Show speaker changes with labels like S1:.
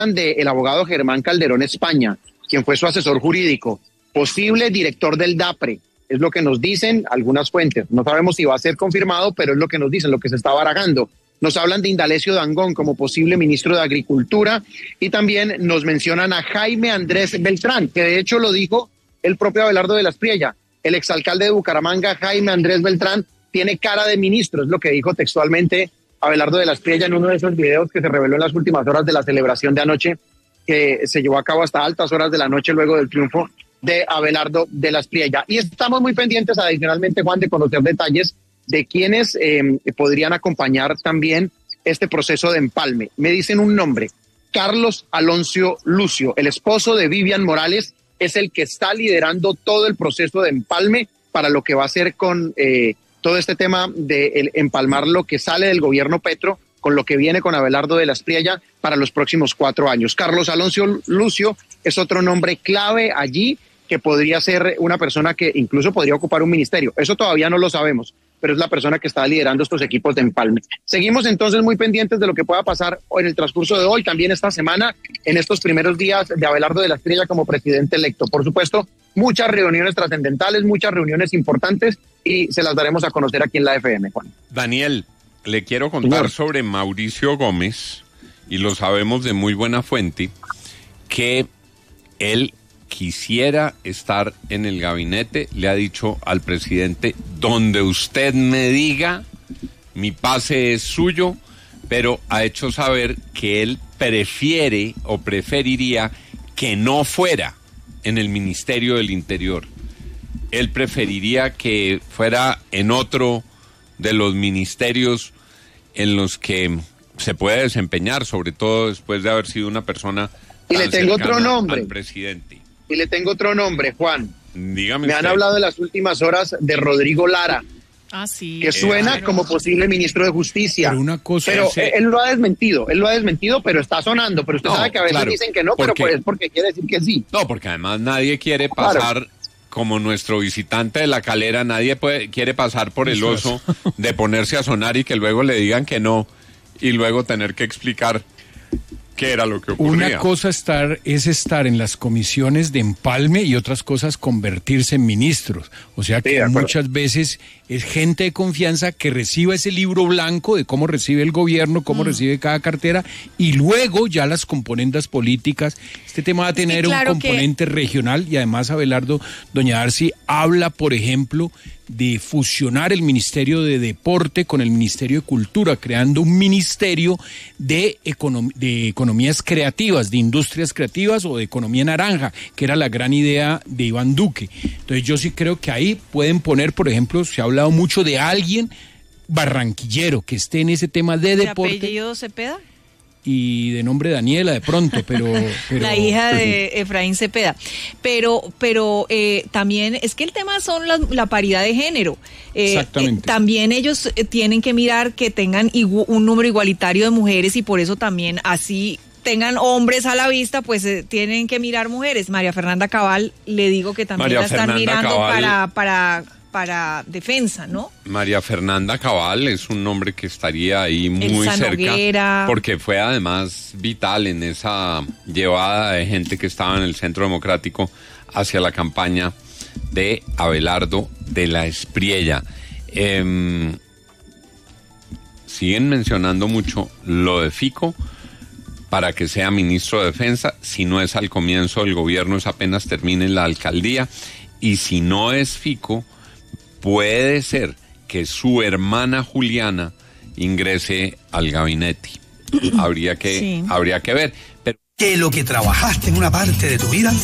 S1: del abogado Germán Calderón España, quien fue su asesor jurídico, posible director del DAPRE, es lo que nos dicen algunas fuentes. No sabemos si va a ser confirmado, pero es lo que nos dicen, lo que se está barajando. Nos hablan de Indalecio Dangond como posible ministro de Agricultura y también nos mencionan a Jaime Andrés Beltrán, que de hecho lo dijo el propio Abelardo de la Espriella. El exalcalde de Bucaramanga, Jaime Andrés Beltrán, tiene cara de ministro, es lo que dijo textualmente Abelardo de la Espriella en uno de esos videos que se reveló en las últimas horas de la celebración de anoche, que se llevó a cabo hasta altas horas de la noche luego del triunfo de Abelardo de la Espriella. Y estamos muy pendientes, adicionalmente, Juan, de conocer detalles de quienes podrían acompañar también este proceso de empalme. Me dicen un nombre, Carlos Alonso Lucio, el esposo de Vivian Morales, es el que está liderando todo el proceso de empalme para lo que va a ser con todo este tema de empalmar lo que sale del gobierno Petro con lo que viene con Abelardo de la Espriella para los próximos 4 años. Carlos Alonso Lucio es otro nombre clave allí, que podría ser una persona que incluso podría ocupar un ministerio. Eso todavía no lo sabemos, pero es la persona que está liderando estos equipos de empalme. Seguimos entonces muy pendientes de lo que pueda pasar en el transcurso de hoy, también esta semana, en estos primeros días de Abelardo de la Espriella como presidente electo. Por supuesto, muchas reuniones trascendentales, muchas reuniones importantes y se las daremos a conocer aquí en la FM, Juan.
S2: Daniel, le quiero contar sobre Mauricio Gómez, y lo sabemos de muy buena fuente, que él quisiera estar en el gabinete, le ha dicho al presidente, donde usted me diga, mi pase es suyo, pero ha hecho saber que él prefiere o preferiría que no fuera en el Ministerio del Interior. Él preferiría que fuera en otro de los ministerios en los que se puede desempeñar, sobre todo después de haber sido una persona
S1: y le tengo otro nombre
S2: al presidente.
S1: Y le tengo otro nombre, Juan.
S2: Dígame
S1: Me
S2: usted.
S1: han hablado en las últimas horas de Rodrigo Lara, que suena como posible ministro de Justicia.
S3: Pero una cosa
S1: él lo ha desmentido, pero está sonando. Pero usted sabe que a veces dicen que no, pero pues es porque quiere decir que sí.
S2: No, porque además nadie quiere pasar, como nuestro visitante de La Calera, nadie quiere pasar por el oso de ponerse a sonar y que luego le digan que no y luego tener que explicar qué era lo que ocurría.
S3: Una cosa es estar en las comisiones de empalme y otras cosas convertirse en ministros. O sea que muchas veces es gente de confianza que reciba ese libro blanco de cómo recibe el gobierno, cómo recibe cada cartera, y luego ya las componentes políticas. Este tema va a tener un componente regional y además, Abelardo, doña Darcy habla, por ejemplo, de fusionar el Ministerio de Deporte con el Ministerio de Cultura, creando un ministerio de economías creativas, de industrias creativas o de economía naranja, que era la gran idea de Iván Duque. Entonces yo sí creo que ahí pueden poner, por ejemplo, se ha hablado mucho de alguien barranquillero que esté en ese tema de deporte.
S4: ¿De apellido Cepeda?
S3: Y de nombre Daniela de pronto, pero
S4: la hija de Efraín Cepeda, pero también es que el tema son la paridad de género.
S3: Exactamente.
S4: También ellos tienen que mirar que tengan un número igualitario de mujeres y por eso también así tengan hombres a la vista, pues tienen que mirar mujeres. María Fernanda Cabal, le digo que también la están mirando para defensa, ¿no?
S2: María Fernanda Cabal es un nombre que estaría ahí muy cerca,
S4: Noguera,
S2: porque fue además vital en esa llevada de gente que estaba en el Centro Democrático hacia la campaña de Abelardo de la Espriella. Siguen mencionando mucho lo de Fico para que sea ministro de Defensa. Si no es al comienzo del gobierno, es apenas termine la alcaldía, y si no es Fico, puede ser que su hermana Juliana ingrese al gabinete. Habría que ver. Pero
S5: que lo que trabajaste en una parte de tu vida